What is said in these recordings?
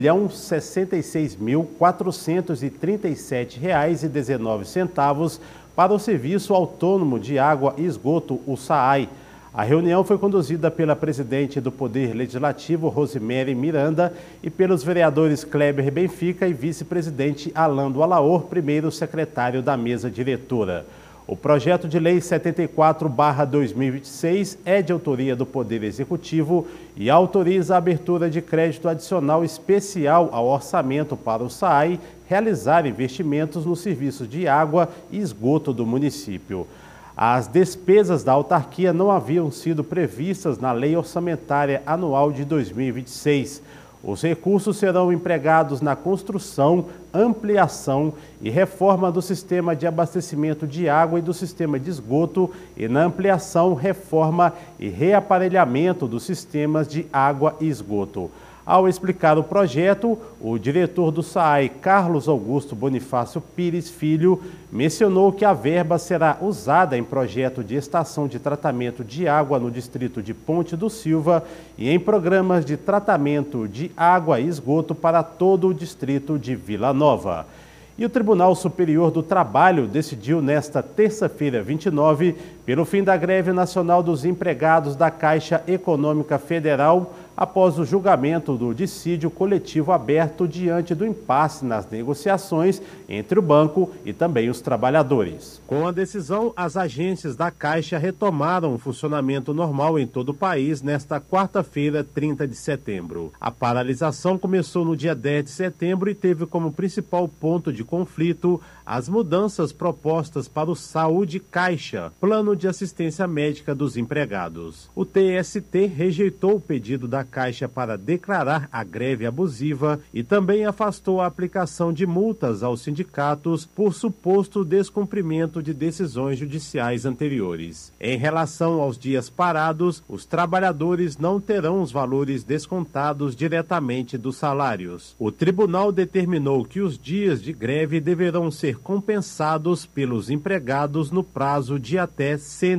R$66.437,19 para o Serviço Autônomo de Água e Esgoto, o SAAI. A reunião foi conduzida pela presidente do Poder Legislativo, Rosemary Miranda, e pelos vereadores Kleber Benfica e vice-presidente Alando Alaor, primeiro secretário da mesa diretora. O projeto de lei 74/2026 é de autoria do Poder Executivo e autoriza a abertura de crédito adicional especial ao orçamento para o SAAI realizar investimentos nos serviços de água e esgoto do município. As despesas da autarquia não haviam sido previstas na Lei Orçamentária Anual de 2026. Os recursos serão empregados na construção, ampliação e reforma do sistema de abastecimento de água e do sistema de esgoto e na ampliação, reforma e reaparelhamento dos sistemas de água e esgoto. Ao explicar o projeto, o diretor do SAAI, Carlos Augusto Bonifácio Pires Filho, mencionou que a verba será usada em projeto de estação de tratamento de água no distrito de Ponte do Silva e em programas de tratamento de água e esgoto para todo o distrito de Vila Nova. E o Tribunal Superior do Trabalho decidiu nesta terça-feira, 29, pelo fim da greve nacional dos empregados da Caixa Econômica Federal, após o julgamento do dissídio coletivo aberto diante do impasse nas negociações entre o banco e também os trabalhadores. Com a decisão, as agências da Caixa retomaram o funcionamento normal em todo o país nesta quarta-feira, 30 de setembro. A paralisação começou no dia 10 de setembro e teve como principal ponto de conflito as mudanças propostas para o Saúde Caixa, Plano de Assistência Médica dos Empregados. O TST rejeitou o pedido da Caixa para declarar a greve abusiva e também afastou a aplicação de multas aos sindicatos por suposto descumprimento de decisões judiciais anteriores. Em relação aos dias parados, os trabalhadores não terão os valores descontados diretamente dos salários. O tribunal determinou que os dias de greve deverão ser compensados pelos empregados no prazo de até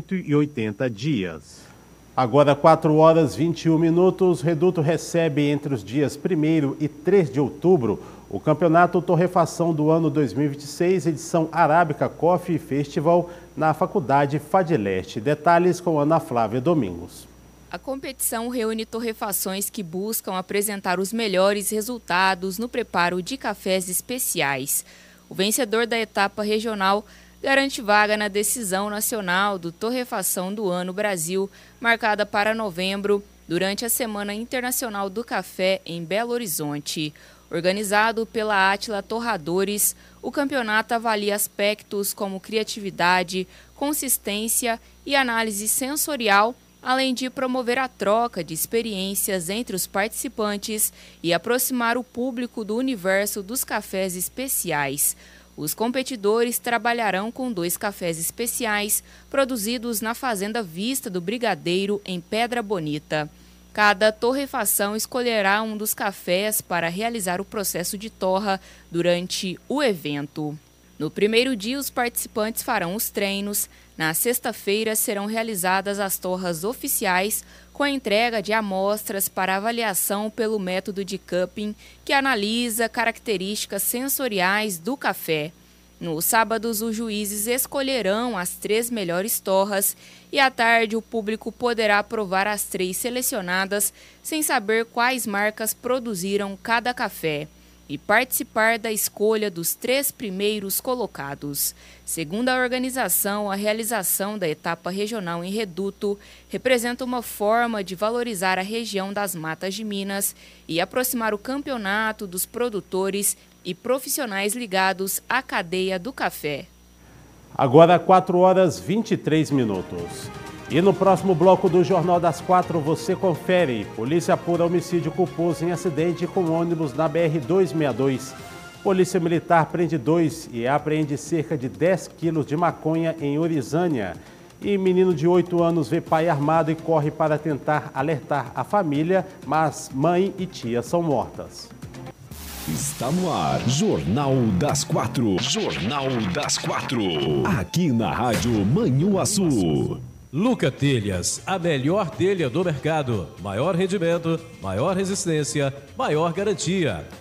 180 dias. Agora, 4h21, Reduto recebe entre os dias 1º e 3 de outubro o Campeonato Torrefação do ano 2026, edição Arábica Coffee Festival, na Faculdade Fadileste. Detalhes com Ana Flávia Domingos. A competição reúne torrefações que buscam apresentar os melhores resultados no preparo de cafés especiais. O vencedor da etapa regional garante vaga na decisão nacional do Torrefação do Ano Brasil, marcada para novembro, durante a Semana Internacional do Café em Belo Horizonte. Organizado pela Átila Torradores, o campeonato avalia aspectos como criatividade, consistência e análise sensorial, além de promover a troca de experiências entre os participantes e aproximar o público do universo dos cafés especiais. Os competidores trabalharão com 2 cafés especiais produzidos na Fazenda Vista do Brigadeiro, em Pedra Bonita. Cada torrefação escolherá um dos cafés para realizar o processo de torra durante o evento. No primeiro dia, os participantes farão os treinos. Na sexta-feira, serão realizadas as torras oficiais, com a entrega de amostras para avaliação pelo método de cupping, que analisa características sensoriais do café. Nos sábados, os juízes escolherão as 3 melhores torras e à tarde o público poderá provar as 3 selecionadas sem saber quais marcas produziram cada café e participar da escolha dos 3 primeiros colocados. Segundo a organização, a realização da etapa regional em Reduto representa uma forma de valorizar a região das Matas de Minas e aproximar o campeonato dos produtores e profissionais ligados à cadeia do café. Agora, 4h23. E no próximo bloco do Jornal das 4 você confere. Polícia apura homicídio culposo em acidente com ônibus na BR-262. Polícia Militar prende 2 e apreende cerca de 10 quilos de maconha em Orizânia. E menino de 8 anos vê pai armado e corre para tentar alertar a família, mas mãe e tia são mortas. Está no ar, Jornal das 4. Jornal das 4. Aqui na Rádio Manhuaçu. Luca Telhas, a melhor telha do mercado. Maior rendimento, maior resistência, maior garantia.